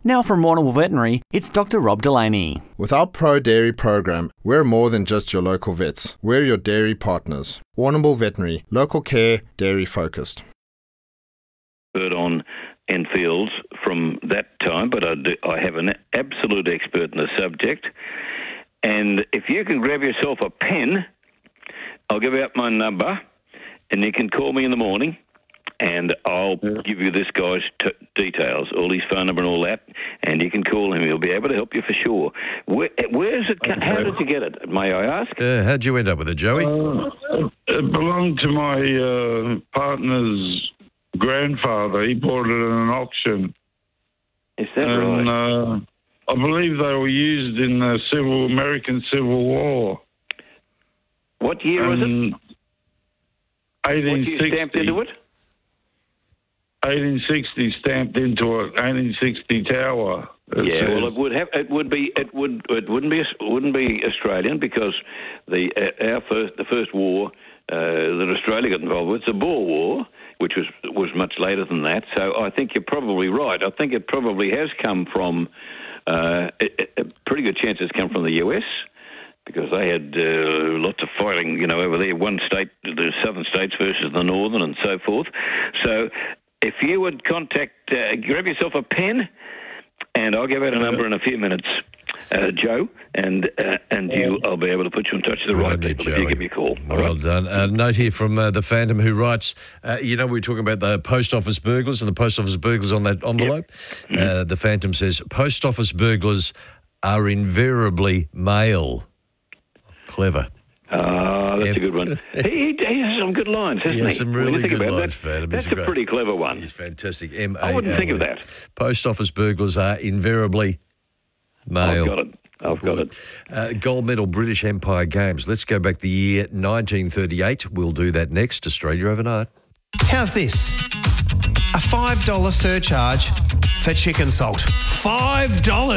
Now from Warrnambool Veterinary, it's Dr. Rob Delaney. With our Pro Dairy program, we're more than just your local vets. We're your dairy partners. Warrnambool Veterinary, local care, dairy focused. Bird on Enfields from that time, but I have an absolute expert in the subject. And if you can grab yourself a pen, I'll give out my number, and you can call me in the morning, and I'll give you this guy's details, all his phone number and all that, and you can call him. He'll be able to help you for sure. Where's it? How did you get it? May I ask? How'd you end up with it, Joey? It belonged to my partner's grandfather. He bought it at an auction. Is that right? I believe they were used in the American Civil War. What year was it? 1860. What year stamped into it? 1860 stamped into it. 1860 tower. Well, it wouldn't be Australian, because the first war that Australia got involved with, the Boer War, which was much later than that. So I think you're probably right. I think it probably has come from a pretty good chance it's come from the US, because they had lots of fighting, over there. One state, the southern states versus the northern, and so forth. So if you would grab yourself a pen, and I'll give out a number in a few minutes, Joe, and I'll be able to put you in touch with the right people if you give me a call. Well done. A note here from the Phantom, who writes, we were talking about the post office burglars and the post office burglars on that envelope. Yep. The Phantom says, post office burglars are invariably male. Clever. That's a good one. He has some good lines, hasn't he? He has some really good lines, Phantom. That's a pretty clever one. He's fantastic. I wouldn't think of that. Post office burglars are invariably male. I've got it. Gold medal British Empire Games. Let's go back the year 1938. We'll do that next. Australia overnight. How's this? A $5 surcharge for chicken salt. $5?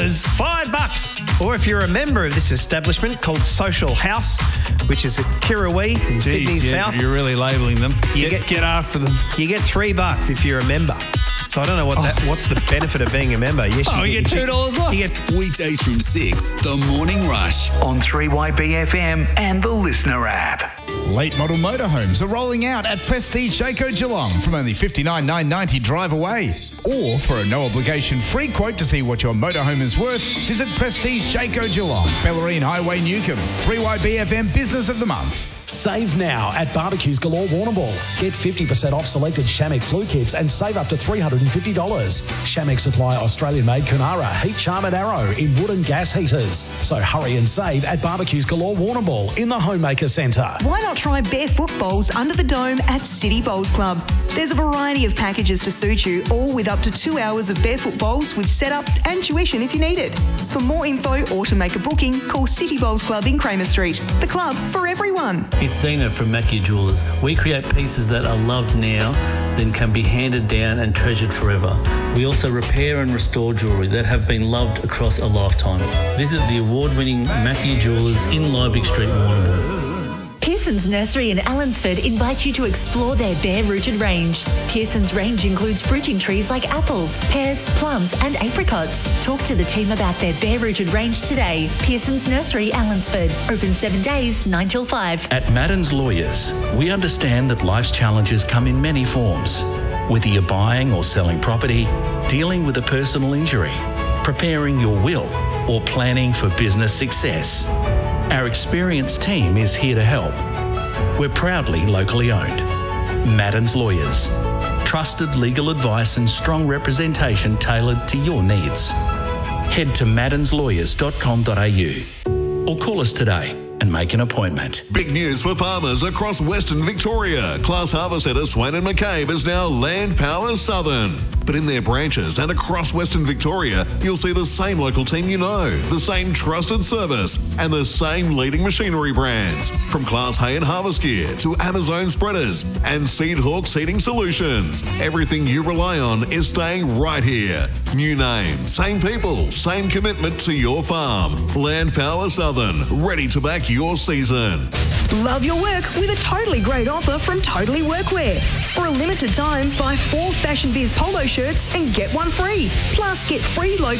$5. Or if you're a member of this establishment called Social House, which is at Kirrawee in Sydney South. You're really labelling them. Get after them. You get $3 if you're a member. So I don't know what's the benefit of being a member. Yes, you get $2 off. You get weekdays from 6, The Morning Rush on 3YBFM and the Listener app. Late model motorhomes are rolling out at Prestige Jayco Geelong from only $59,990 drive away. Or for a no-obligation free quote to see what your motorhome is worth, visit Prestige Jayco Geelong, Bellarine Highway, Newcomb. 3YBFM Business of the Month. Save now at Barbecues Galore Warrnambool. Get 50% off selected Shamrock flu kits and save up to $350. Shamrock supply Australian-made Kunara Heat Charmed Arrow in wood and gas heaters. So hurry and save at Barbecues Galore Warrnambool in the Homemaker Centre. Why not try barefoot bowls under the dome at City Bowls Club? There's a variety of packages to suit you, all with up to 2 hours of barefoot bowls with setup and tuition if you need it. For more info or to make a booking, call City Bowls Club in Kramer Street. The club for everyone. It's Dina from Mackie Jewelers. We create pieces that are loved now, then can be handed down and treasured forever. We also repair and restore jewellery that have been loved across a lifetime. Visit the award-winning Mackie Jewelers in Liebig Street, Warrnambool. Pearson's Nursery in Allensford invites you to explore their bare-rooted range. Pearson's range includes fruiting trees like apples, pears, plums and apricots. Talk to the team about their bare-rooted range today. Pearson's Nursery, Allensford. Open 7 days, 9 till 5. At Madden's Lawyers, we understand that life's challenges come in many forms. Whether you're buying or selling property, dealing with a personal injury, preparing your will, or planning for business success. Our experienced team is here to help. We're proudly locally owned. Madden's Lawyers. Trusted legal advice and strong representation tailored to your needs. Head to maddenslawyers.com.au or call us today and make an appointment. Big news for farmers across Western Victoria. Class Harvester Swain and McCabe is now Land Power Southern. But in their branches and across Western Victoria, you'll see the same local team you know, the same trusted service, and the same leading machinery brands. From Class Hay and Harvest Gear to Amazon Spreaders and Seed Hawk Seeding Solutions. Everything you rely on is staying right here. New name, same people, same commitment to your farm. Land Power Southern, ready to back your season. Love your work with a totally great offer from Totally Workwear. For a limited time, buy 4 Fashion Biz polo shirts and get one free. Plus, get free logo